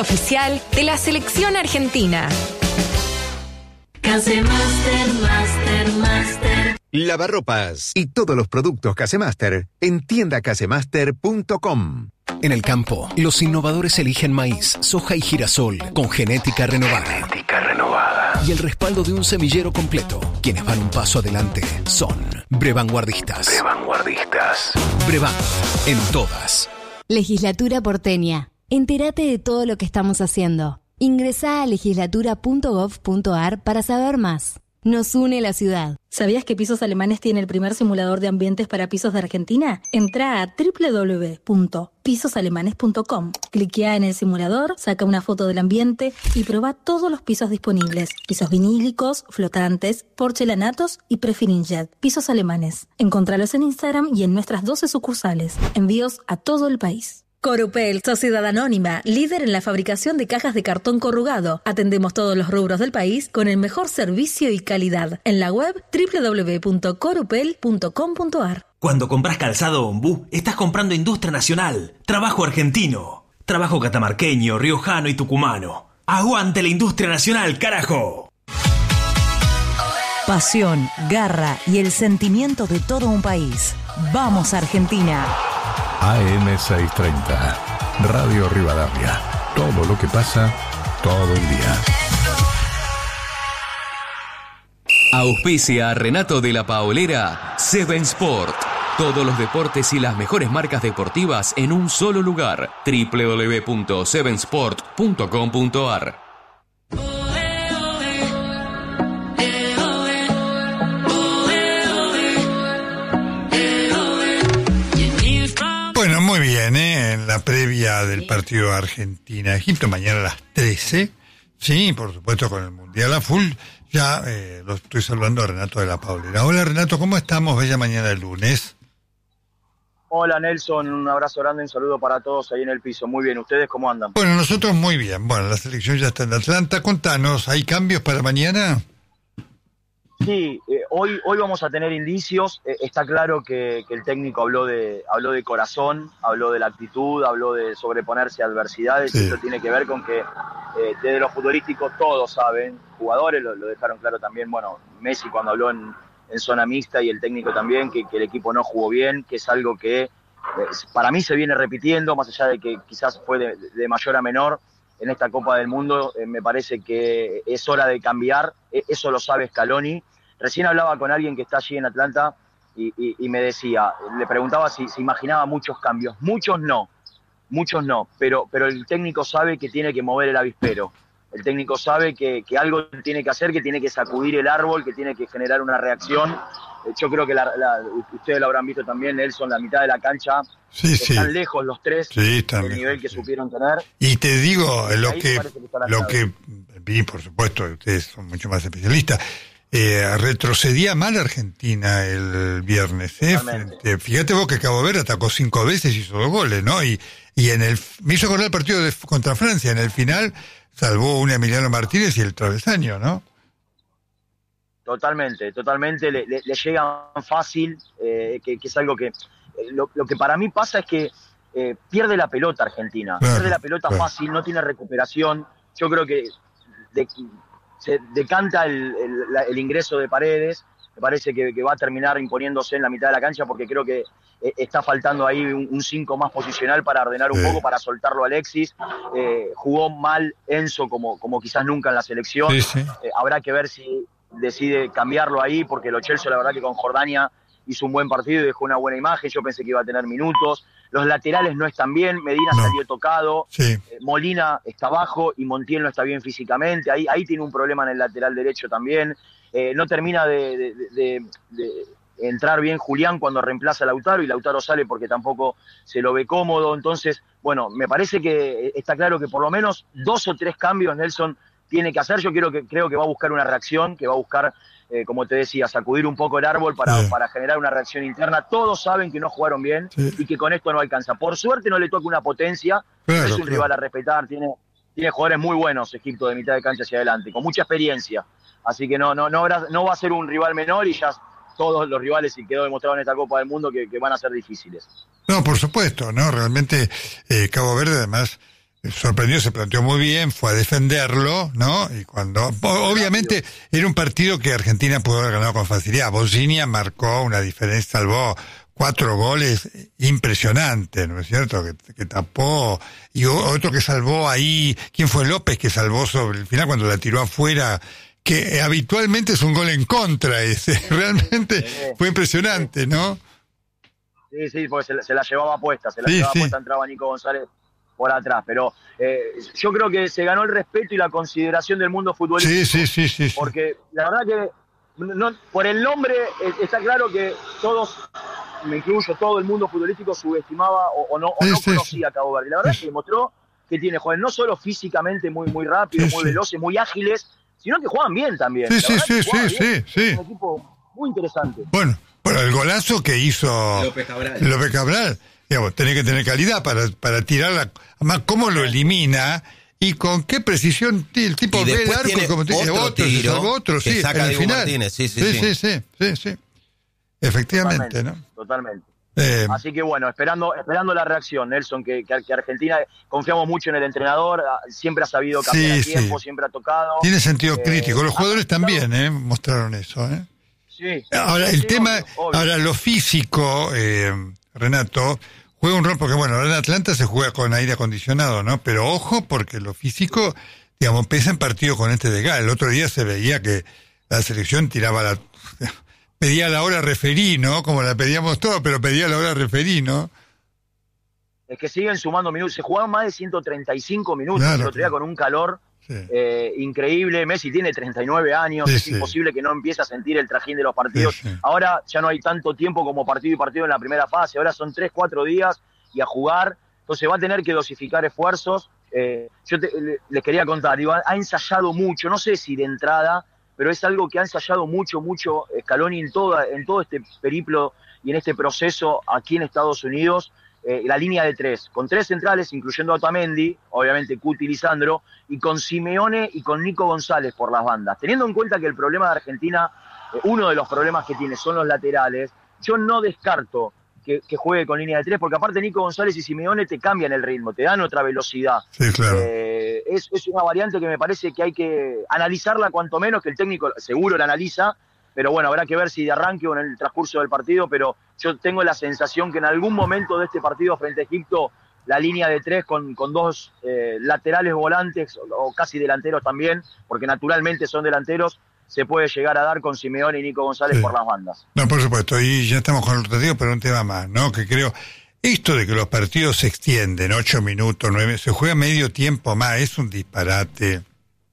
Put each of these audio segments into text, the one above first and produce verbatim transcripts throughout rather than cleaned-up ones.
Oficial de la selección argentina. Casemaster, Master, Master. Lavarropas y todos los productos Casemaster en tienda casemaster punto com. En el campo, los innovadores eligen maíz, soja y girasol con genética renovada. Genética renovada. Y el respaldo de un semillero completo. Quienes van un paso adelante son Brevanguardistas. Brevanguardistas. Brevan, en todas. Legislatura porteña. Entérate de todo lo que estamos haciendo. Ingresá a legislatura punto gov punto ar para saber más. Nos une la ciudad. ¿Sabías que Pisos Alemanes tiene el primer simulador de ambientes para pisos de Argentina? Entrá a doble u doble u doble u punto pisos alemanes punto com. Cliquea en el simulador, saca una foto del ambiente y probá todos los pisos disponibles. Pisos vinílicos, flotantes, porcelanatos y prefirinjet. Pisos Alemanes. Encontralos en Instagram y en nuestras doce sucursales. Envíos a todo el país. Corupel, sociedad anónima, líder en la fabricación de cajas de cartón corrugado. Atendemos todos los rubros del país con el mejor servicio y calidad. En la web doble u doble u doble u punto corupel punto com punto ar. Cuando compras calzado Ombú, estás comprando industria nacional, trabajo argentino, trabajo catamarqueño, riojano y tucumano. ¡Aguante la industria nacional, carajo! Pasión, garra y el sentimiento de todo un país. ¡Vamos, Argentina! A M seiscientos treinta, Radio Rivadavia. Todo lo que pasa, todo el día. Auspicia a Renato de la Paolera, Seven Sport. Todos los deportes y las mejores marcas deportivas en un solo lugar. doble u doble u doble u punto seven sport punto com punto ar. Bueno, muy bien, ¿eh? En la previa del partido Argentina-Egipto, mañana a las trece, sí, por supuesto con el Mundial a full, ya eh, lo estoy saludando a Renato de la Paolera. Hola Renato, ¿cómo estamos? Bella mañana de lunes. Hola Nelson, un abrazo grande, un saludo para todos ahí en el piso. Muy bien, ¿ustedes cómo andan? Bueno, nosotros muy bien. Bueno, la selección ya está en Atlanta. Contanos, ¿hay cambios para mañana? Sí, eh, hoy hoy vamos a tener indicios. Eh, está claro que, que el técnico habló de habló de corazón, habló de la actitud, habló de sobreponerse a adversidades. Sí. Esto tiene que ver con que eh, desde lo futbolístico todos saben, jugadores lo, lo dejaron claro también, bueno, Messi cuando habló en, en zona mixta y el técnico también, que, que el equipo no jugó bien, que es algo que eh, para mí se viene repitiendo, más allá de que quizás fue de, de mayor a menor. En esta Copa del Mundo eh, me parece que es hora de cambiar, eh, eso lo sabe Scaloni. Recién hablaba con alguien que está allí en Atlanta y, y, y me decía, le preguntaba si se imaginaba muchos cambios. Muchos no, muchos no, pero, pero el técnico sabe que tiene que mover el avispero. El técnico sabe que, que algo tiene que hacer, que tiene que sacudir el árbol, que tiene que generar una reacción. Yo creo que la, la, ustedes lo habrán visto también, Nelson, la mitad de la cancha. Sí, están sí. lejos los tres sí, del lejos, nivel que sí. supieron tener. Y te digo, y lo que, que lo que vi, por supuesto, ustedes son mucho más especialistas, eh, retrocedía mal Argentina el viernes. ¿eh? Frente, fíjate vos que Cabo Verde atacó cinco veces y hizo dos goles, ¿no? Y, y en el me hizo acordar el partido de, contra Francia, en el final salvó un Emiliano Martínez y el travesaño, ¿no? Totalmente, totalmente, le, le, le llegan fácil, eh, que, que es algo que, eh, lo, lo que para mí pasa es que eh, pierde la pelota Argentina, claro, pierde la pelota claro. fácil, no tiene recuperación. Yo creo que de, se decanta el, el, la, el ingreso de Paredes, me parece que, que va a terminar imponiéndose en la mitad de la cancha porque creo que eh, está faltando ahí un cinco más posicional para ordenar un sí. poco, para soltarlo a Alexis. Eh, jugó mal Enzo como, como quizás nunca en la selección, sí, sí. Eh, habrá que ver si decide cambiarlo ahí, porque Lo Celso la verdad que con Jordania hizo un buen partido y dejó una buena imagen. Yo pensé que iba a tener minutos. Los laterales no están bien, Medina no. salió tocado, sí. eh, Molina está bajo y Montiel no está bien físicamente, ahí, ahí tiene un problema en el lateral derecho también. Eh, no termina de, de, de, de entrar bien Julián cuando reemplaza a Lautaro, y Lautaro sale porque tampoco se lo ve cómodo. Entonces, bueno, me parece que está claro que por lo menos dos o tres cambios Nelson tiene que hacer. Yo creo que, creo que va a buscar una reacción, que va a buscar, eh, como te decía, sacudir un poco el árbol para, sí. para generar una reacción interna. Todos saben que no jugaron bien sí. y que con esto no alcanza. Por suerte no le toca una potencia, claro, es un claro. rival a respetar, tiene, tiene jugadores muy buenos Egipto de mitad de cancha hacia adelante, con mucha experiencia. Así que no, no, no, no va a ser un rival menor, y ya todos los rivales, y quedó demostrado en esta Copa del Mundo, que, que van a ser difíciles. No, por supuesto, ¿no? Realmente eh, Cabo Verde además sorprendió, se planteó muy bien, fue a defenderlo, ¿no? Y cuando, obviamente, era un partido que Argentina pudo haber ganado con facilidad. Bosnia marcó una diferencia, salvó cuatro goles impresionantes, ¿no es cierto? Que, que tapó, y otro que salvó ahí, ¿quién fue? López, que salvó sobre el final cuando la tiró afuera, que habitualmente es un gol en contra ese. Realmente fue impresionante, ¿no? Sí, sí, porque se, se la llevaba puesta, se la sí, llevaba sí. puesta, entraba Nico González por atrás, pero eh, yo creo que se ganó el respeto y la consideración del mundo futbolístico. Sí, sí, sí, sí, sí. Porque la verdad que no, por el nombre eh, está claro que todos, me incluyo, todo el mundo futbolístico subestimaba o, o no, o sí, no sí, conocía sí. a Cabo Verde. La verdad es que demostró que tiene jóvenes no solo físicamente muy, muy rápidos, sí, muy sí. veloces, muy ágiles, sino que juegan bien también. Sí, La sí, verdad sí, que juegan sí, bien. sí, sí. Es un equipo muy interesante. Bueno, pero el golazo que hizo López Cabral, López Cabral, digamos, tenés que tener calidad para, para tirarla. Además, cómo lo elimina y con qué precisión el tipo y ve el arco, tiene como te dice, otro otro, tiro se salvó otro, que sí, saca en el Diego final. Martínez, sí, sí, sí, sí. sí, sí, sí, sí. Efectivamente, Totalmente, ¿no? Totalmente. Eh, Así que bueno, esperando esperando la reacción, Nelson, que, que, que Argentina, confiamos mucho en el entrenador, siempre ha sabido cambiar Sí, a tiempo, sí. siempre ha tocado. tiene sentido Eh, crítico. Los jugadores ha- también, ¿eh? Mostraron eso, ¿eh? Sí. Ahora, Sí, el sí, tema, obvio, obvio. ahora lo físico, eh, Renato, juega un rol, porque bueno, ahora en Atlanta se juega con aire acondicionado, ¿no? Pero ojo, porque lo físico, digamos, pesa en partido con este de Gal. El otro día se veía que la selección tiraba la... pedía la hora referí, ¿no? Como la pedíamos todos, pero pedía la hora referí, ¿no? Es que siguen sumando minutos, se jugaban más de ciento treinta y cinco minutos, Claro, el otro día claro. con un calor Sí. eh, increíble. Messi tiene treinta y nueve años, Sí, es sí. imposible que no empiece a sentir el trajín de los partidos. Sí, sí. Ahora ya no hay tanto tiempo como partido y partido en la primera fase, ahora son tres, cuatro días y a jugar, entonces va a tener que dosificar esfuerzos. Eh, yo te, le, les quería contar, digo, ha, ha ensayado mucho, no sé si de entrada, pero es algo que ha ensayado mucho, mucho Scaloni en, toda, en todo este periplo y en este proceso aquí en Estados Unidos. Eh, la línea de tres, con tres centrales, incluyendo a Otamendi, obviamente Cuti y Lisandro, y con Simeone y con Nico González por las bandas. Teniendo en cuenta que el problema de Argentina, eh, uno de los problemas que tiene son los laterales, yo no descarto que, que juegue con línea de tres, porque aparte Nico González y Simeone te cambian el ritmo, te dan otra velocidad. Sí, claro. Eh, es, es una variante que me parece que hay que analizarla cuanto menos, que el técnico seguro la analiza, pero bueno, habrá que ver si de arranque o en el transcurso del partido, pero yo tengo la sensación que en algún momento de este partido frente a Egipto, la línea de tres con, con dos eh, laterales volantes o, o casi delanteros también, porque naturalmente son delanteros, se puede llegar a dar con Simeone y Nico González Sí. por las bandas. No, por supuesto, y ya estamos con el rotativo, pero un tema más, ¿no? Que creo, esto de que los partidos se extienden, ocho minutos, nueve, se juega medio tiempo más, es un disparate.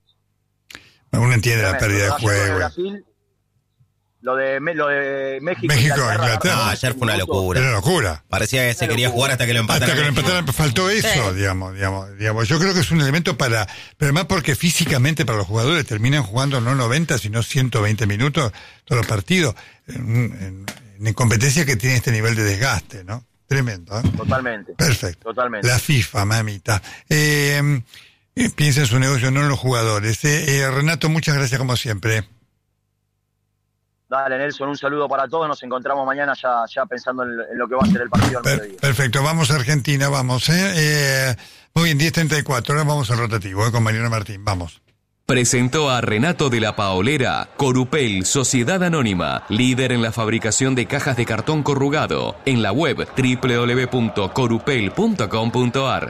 Uno entiende la pérdida de Lo de ayer con juego. Brasil, Lo de, lo de México, México, Inglaterra, Inglaterra. No, ayer fue una locura. Era una locura. Parecía que se quería jugar hasta que lo empataran. Hasta que lo empataran, faltó eso, Sí. digamos, digamos, digamos. Yo creo que es un elemento para, pero además porque físicamente para los jugadores terminan jugando no noventa, sino ciento veinte minutos todos los partidos, en, en, en competencia que tiene este nivel de desgaste, ¿no? Tremendo, ¿eh? Totalmente. Perfecto. Totalmente. La FIFA, mamita. Eh, eh, piensa en su negocio, no en los jugadores. Eh, eh, Renato, muchas gracias como siempre. Dale, Nelson, un saludo para todos. Nos encontramos mañana ya, ya pensando en, en lo que va a ser el partido al Per- mediodía. perfecto, vamos a Argentina, vamos. ¿eh? Eh, muy bien, diez treinta y cuatro, ahora vamos al rotativo, ¿eh? Con Mariano Martín, vamos. Presentó a Renato de la Paolera, Corupel, Sociedad Anónima, líder en la fabricación de cajas de cartón corrugado, en la web doble u doble u doble u punto corupel punto com punto a r.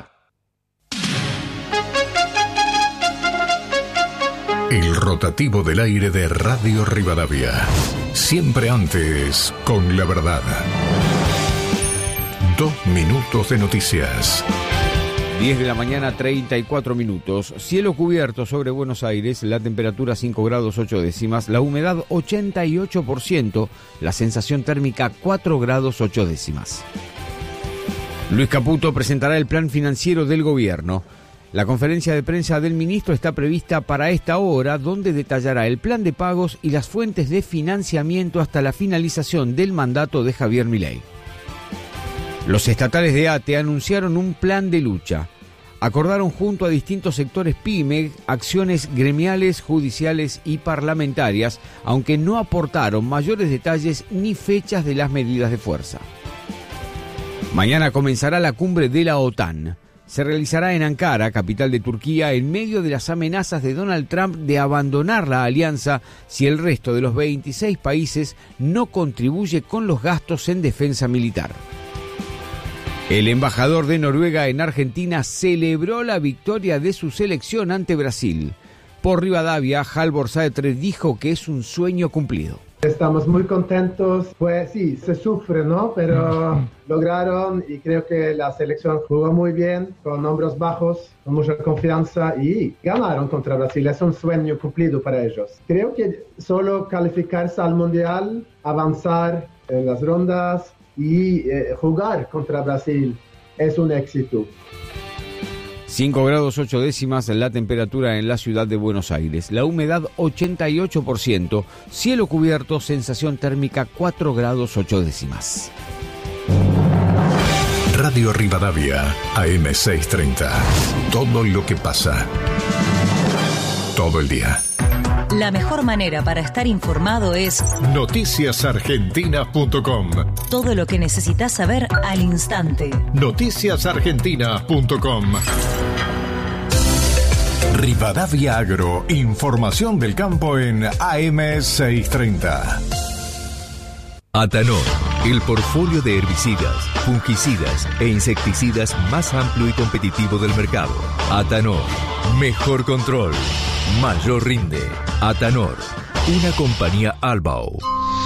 El rotativo del aire de Radio Rivadavia. Siempre antes, con la verdad. Dos minutos de noticias. diez de la mañana, treinta y cuatro minutos. Cielo cubierto sobre Buenos Aires, la temperatura cinco grados ocho décimas, la humedad ochenta y ocho por ciento, la sensación térmica cuatro grados ocho décimas. Luis Caputo presentará el plan financiero del gobierno. La conferencia de prensa del ministro está prevista para esta hora, donde detallará el plan de pagos y las fuentes de financiamiento hasta la finalización del mandato de Javier Milei. Los estatales de ATE anunciaron un plan de lucha. Acordaron junto a distintos sectores PYME acciones gremiales, judiciales y parlamentarias, aunque no aportaron mayores detalles ni fechas de las medidas de fuerza. Mañana comenzará la cumbre de la OTAN. se realizará en Ankara, capital de Turquía, en medio de las amenazas de Donald Trump de abandonar la alianza si el resto de los veintiséis países no contribuye con los gastos en defensa militar. El embajador de Noruega en Argentina celebró la victoria de su selección ante Brasil. Por Rivadavia, Halvor Sætre dijo que es un sueño cumplido. Estamos muy contentos, pues sí, se sufre, ¿no? Pero lograron y creo que la selección jugó muy bien, con hombros bajos, con mucha confianza y ganaron contra Brasil. Es un sueño cumplido para ellos. Creo que solo calificarse al Mundial, avanzar en las rondas y eh, jugar contra Brasil es un éxito. cinco grados ocho décimas la temperatura en la ciudad de Buenos Aires. La humedad ochenta y ocho por ciento. Cielo cubierto, sensación térmica cuatro grados ocho décimas. Radio Rivadavia, A M seiscientos treinta. Todo lo que pasa. Todo el día. La mejor manera para estar informado es noticias argentinas punto com. Todo lo que necesitas saber al instante. noticias argentinas punto com. Rivadavia Agro, información del campo en A M seiscientos treinta. Atanor, el portfolio de herbicidas, fungicidas e insecticidas más amplio y competitivo del mercado. Atanor, mejor control, mayor rinde. Atanor, una compañía Albao.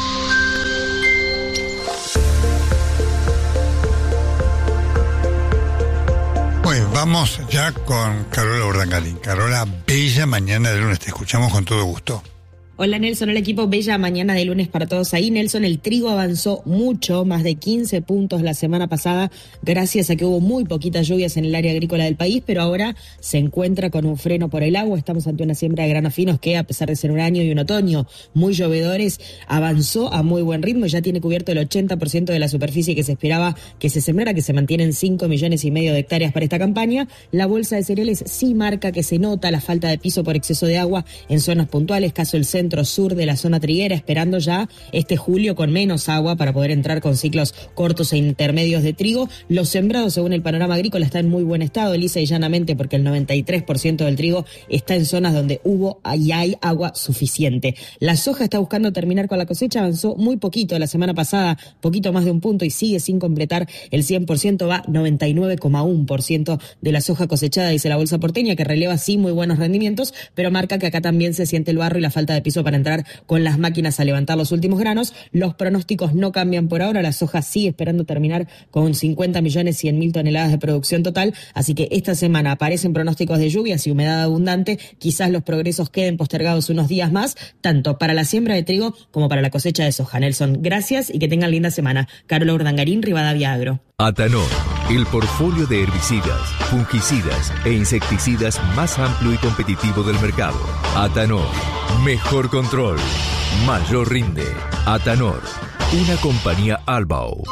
Bueno, vamos ya con Carola Urdangarín. Carola, bella mañana de lunes, te escuchamos con todo gusto. Hola Nelson, hola equipo, bella mañana de lunes para todos ahí. Nelson, el trigo avanzó mucho, más de quince puntos la semana pasada, gracias a que hubo muy poquitas lluvias en el área agrícola del país, pero ahora se encuentra con un freno por el agua. Estamos ante una siembra de granos finos que, a pesar de ser un año y un otoño muy llovedores, avanzó a muy buen ritmo y ya tiene cubierto el ochenta por ciento de la superficie que se esperaba que se sembrara, que se mantienen cinco millones y medio de hectáreas para esta campaña. La bolsa de cereales sí marca que se nota la falta de piso por exceso de agua en zonas puntuales, caso el centro sur de la zona triguera, esperando ya este julio con menos agua para poder entrar con ciclos cortos e intermedios de trigo. Los sembrados, según el panorama agrícola, están en muy buen estado, lisa y llanamente, porque el noventa y tres por ciento del trigo está en zonas donde hubo y hay agua suficiente. La soja está buscando terminar con la cosecha, avanzó muy poquito la semana pasada, poquito más de un punto, y sigue sin completar el cien por ciento, va noventa y nueve coma uno por ciento de la soja cosechada, dice la bolsa porteña, que releva sí muy buenos rendimientos, pero marca que acá también se siente el barro y la falta de piso para entrar con las máquinas a levantar los últimos granos. Los pronósticos no cambian por ahora, la soja sigue esperando terminar con cincuenta millones cien mil toneladas de producción total, así que esta semana aparecen pronósticos de lluvias y humedad abundante, quizás los progresos queden postergados unos días más, tanto para la siembra de trigo como para la cosecha de soja. Nelson, gracias y que tengan linda semana. Carola Urdangarín, Rivadavia Agro. Atanor, el portfolio de herbicidas, fungicidas e insecticidas más amplio y competitivo del mercado. Atanor, mejor control, mayor rinde. Atanor, una compañía Albao.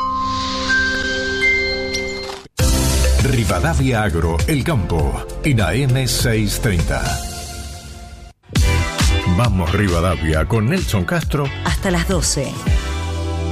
Rivadavia Agro, el campo, en A M seiscientos treinta. Vamos Rivadavia con Nelson Castro. Hasta las doce.